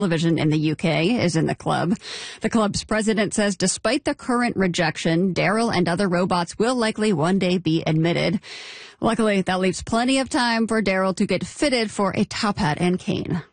Television in the UK is in the club. The club's president says despite the current rejection, Daryl and other robots will likely one day be admitted. Luckily, that leaves plenty of time for Daryl to get fitted for a top hat and cane.